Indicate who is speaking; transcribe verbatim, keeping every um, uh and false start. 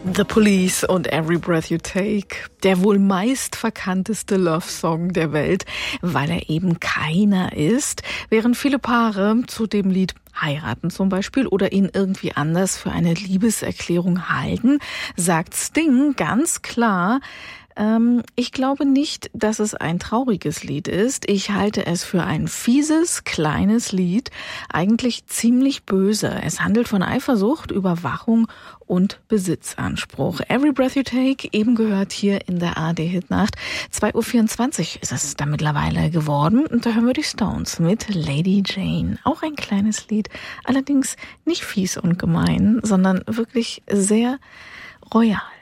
Speaker 1: The Police und Every Breath You Take, der wohl meistverkannteste Love-Song der Welt, weil er eben keiner ist, während viele Paare zu dem Lied heiraten zum Beispiel oder ihn irgendwie anders für eine Liebeserklärung halten, sagt Sting ganz klar: ähm, ich glaube nicht, dass es ein trauriges Lied ist. Ich halte es für ein fieses, kleines Lied, eigentlich ziemlich böse. Es handelt von Eifersucht, Überwachung und Besitzanspruch. Every Breath You Take, eben gehört hier in der A R D-Hitnacht. zwei Uhr vierundzwanzig ist es da mittlerweile geworden. Und da hören wir die Stones mit Lady Jane. Auch ein kleines Lied, allerdings nicht fies und gemein, sondern wirklich sehr royal.